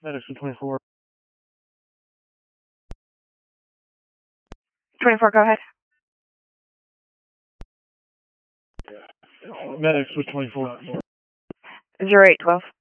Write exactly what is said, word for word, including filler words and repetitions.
Medics with twenty-four. twenty-four, go ahead. Medics with twenty-four. zero eight twelve.